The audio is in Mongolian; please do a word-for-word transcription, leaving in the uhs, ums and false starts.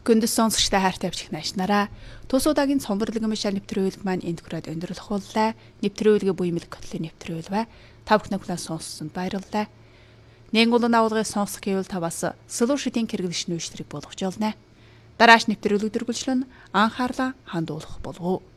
Гүндэс сонсогчтой хайртай авчих наашнараа тус удаагийн цомборлог мишал нэвтрүүлэг маань энд хүрээд өндөрлөх боллаа. Нэвтрүүлгээ буймэл котлын нэвтрүүлвэ. Та бүхэн хүлээн сонссонд баярлалаа. Нэгэн улаан авалгыг сонсох гэвэл таваас солиушидын хэрэглэш нүүштрийг болгож олно. Дарааш нэвтрүүлэг дөрвөлжлөн анхаарлаа хандуулах болов уу.